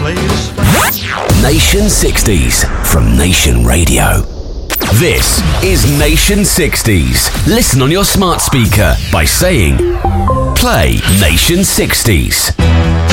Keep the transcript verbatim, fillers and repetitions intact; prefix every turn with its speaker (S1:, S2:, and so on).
S1: please.
S2: Nation sixties from Nation Radio. This is Nation sixties. Listen on your smart speaker by saying, play Nation sixties.